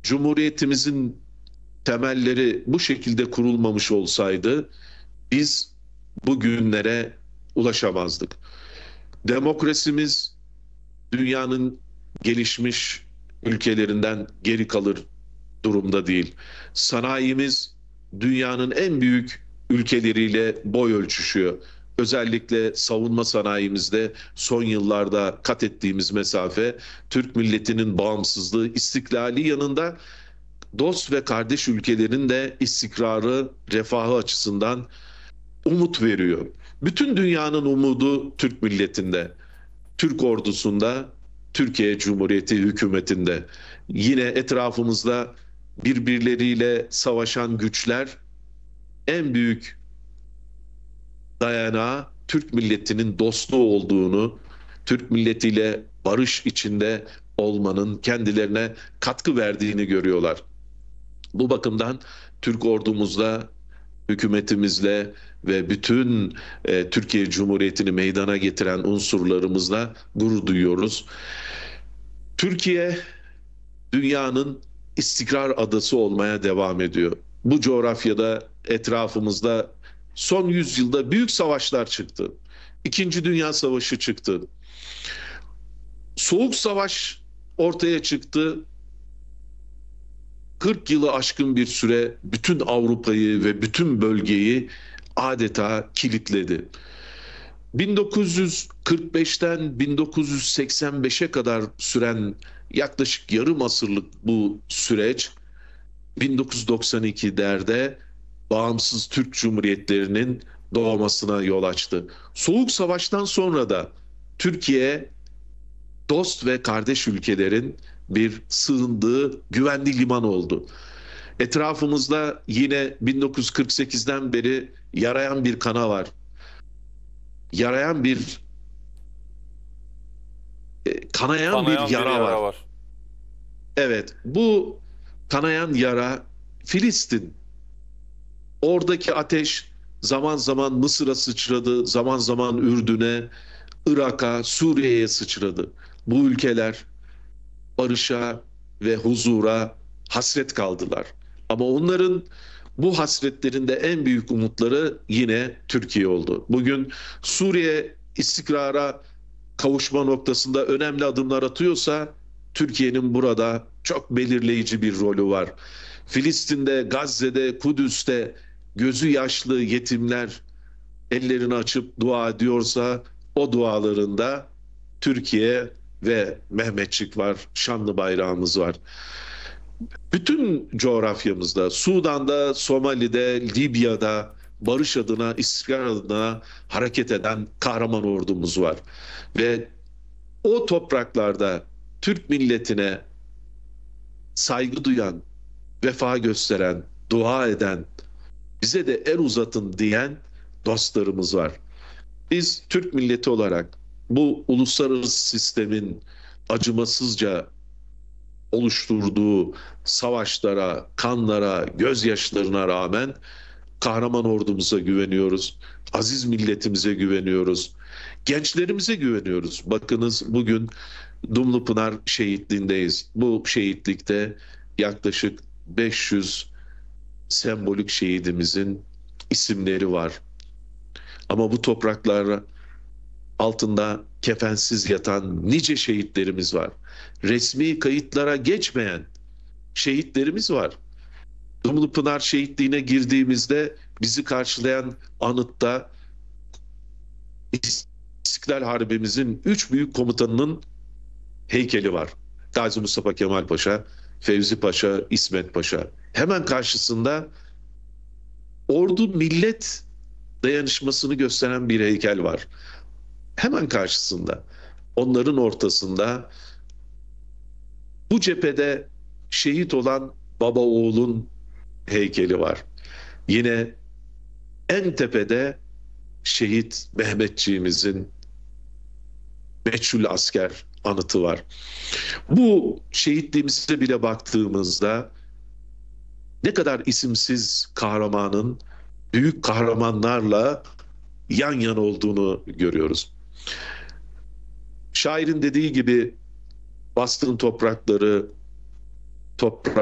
Cumhuriyetimizin temelleri bu şekilde kurulmamış olsaydı biz bugünlere ulaşamazdık. Demokrasimiz dünyanın gelişmiş ülkelerinden geri kalır durumda değil. Sanayimiz dünyanın en büyük ülkeleriyle boy ölçüşüyor. Özellikle savunma sanayimizde son yıllarda kat ettiğimiz mesafe Türk milletinin bağımsızlığı, istiklali yanında dost ve kardeş ülkelerin de istikrarı, refahı açısından umut veriyor. Bütün dünyanın umudu Türk milletinde, Türk ordusunda, Türkiye Cumhuriyeti hükümetinde. Yine etrafımızda birbirleriyle savaşan güçler en büyük dayanağı Türk milletinin dostluğu olduğunu, Türk milletiyle barış içinde olmanın kendilerine katkı verdiğini görüyorlar. Bu bakımdan Türk ordumuzla, hükümetimizle ve bütün Türkiye Cumhuriyeti'ni meydana getiren unsurlarımızla gurur duyuyoruz. Türkiye dünyanın istikrar adası olmaya devam ediyor. Bu coğrafyada etrafımızda son yüzyılda büyük savaşlar çıktı. İkinci Dünya Savaşı çıktı. Soğuk Savaş ortaya çıktı. 40 yılı aşkın bir süre bütün Avrupa'yı ve bütün bölgeyi adeta kilitledi. 1945'ten 1985'e kadar süren yaklaşık yarım asırlık bu süreç 1992'lerde bağımsız Türk Cumhuriyetlerinin doğmasına yol açtı. Soğuk Savaş'tan sonra da Türkiye dost ve kardeş ülkelerin bir sığındığı güvenli liman oldu. Etrafımızda yine 1948'den beri yarayan bir kana var. Yarayan bir kanayan bir Kanayan bir yara var. yara var. Evet, bu kanayan yara Filistin. Oradaki ateş zaman zaman Mısır'a sıçradı, zaman zaman Ürdün'e, Irak'a, Suriye'ye sıçradı. Bu ülkeler barışa ve huzura hasret kaldılar. Ama onların bu hasretlerinde en büyük umutları yine Türkiye oldu. Bugün Suriye istikrara kavuşma noktasında önemli adımlar atıyorsa Türkiye'nin burada çok belirleyici bir rolü var. Filistin'de, Gazze'de, Kudüs'te gözü yaşlı yetimler ellerini açıp dua ediyorsa o dualarında Türkiye ve Mehmetçik var, şanlı bayrağımız var. Bütün coğrafyamızda, Sudan'da, Somali'de, Libya'da barış adına, istikrar adına hareket eden kahraman ordumuz var. Ve o topraklarda Türk milletine saygı duyan, vefa gösteren, dua eden, bize de el uzatın diyen dostlarımız var. Biz Türk milleti olarak bu uluslararası sistemin acımasızca oluşturduğu savaşlara, kanlara, gözyaşlarına rağmen kahraman ordumuza güveniyoruz. Aziz milletimize güveniyoruz. Gençlerimize güveniyoruz. Bakınız bugün Dumlupınar şehitliğindeyiz. Bu şehitlikte yaklaşık 500 sembolik şehidimizin isimleri var. Ama bu topraklar altında kefensiz yatan nice şehitlerimiz var. Resmi kayıtlara geçmeyen şehitlerimiz var. Dumlupınar şehitliğine girdiğimizde bizi karşılayan anıtta İstiklal Harbimizin 3 büyük komutanının heykeli var. Gazi Mustafa Kemal Paşa, Fevzi Paşa, İsmet Paşa. Hemen karşısında ordu millet dayanışmasını gösteren bir heykel var. Hemen karşısında, onların ortasında bu cephede şehit olan baba oğulun heykeli var. Yine en tepede şehit Mehmetçiğimizin meçhul asker anıtı var. Bu şehitliğimize bile baktığımızda ne kadar isimsiz kahramanın büyük kahramanlarla yan yana olduğunu görüyoruz. Şairin dediği gibi bastığın toprakları toprak